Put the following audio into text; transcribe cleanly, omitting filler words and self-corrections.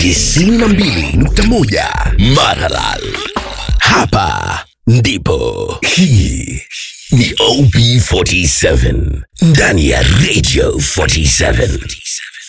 92.1 Maralal. Hapa ndipo. Hii ni OB47 ndani ya Radio 47.